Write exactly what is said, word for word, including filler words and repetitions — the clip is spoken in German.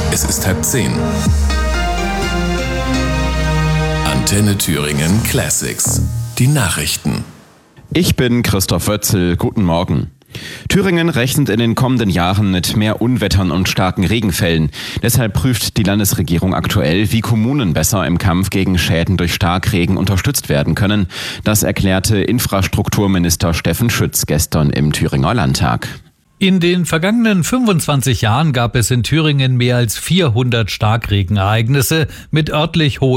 Es ist halb zehn. Antenne Thüringen Classics. Die Nachrichten. Ich bin Christoph Wötzel. Guten Morgen. Thüringen rechnet in den kommenden Jahren mit mehr Unwettern und starken Regenfällen. Deshalb prüft die Landesregierung aktuell, wie Kommunen besser im Kampf gegen Schäden durch Starkregen unterstützt werden können. Das erklärte Infrastrukturminister Steffen Schütz gestern im Thüringer Landtag. In den vergangenen fünfundzwanzig Jahren gab es in Thüringen mehr als vierhundert Starkregenereignisse mit örtlich hohen